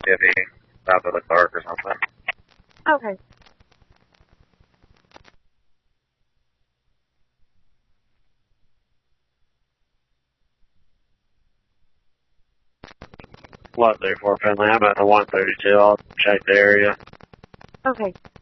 Skippy, top of the Clark or something. Okay. What, 34 Finley? I'm at the 132. I'll check the area. Okay.